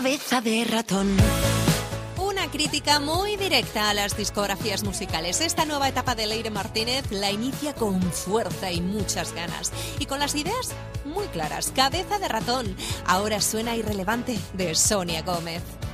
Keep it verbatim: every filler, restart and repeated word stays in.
Cabeza de ratón. Una crítica muy directa a las discografías musicales. Esta nueva etapa de Leire Martínez la inicia con fuerza y muchas ganas. Y con las ideas muy claras. Cabeza de ratón. Ahora suena Irrelevante de Sonia Gómez.